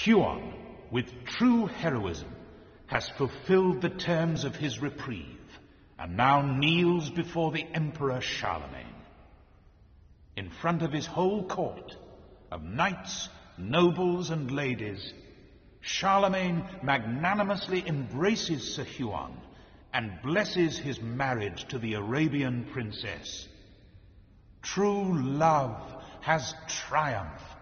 Huon, with true heroism, has fulfilled the terms of his reprieve, and now kneels before the Emperor Charlemagne. In front of his whole court of knights, nobles, and ladies, Charlemagne magnanimously embraces Sir Huon and blesses his marriage to the Arabian princess. True love has triumphed.